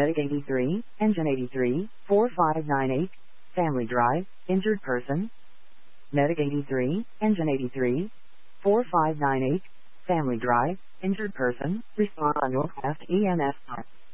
Medic 83, Engine 83, 4598, Family Drive, injured person. Medic 83, Engine 83, 4598, Family Drive, injured person, respond on Northwest EMS.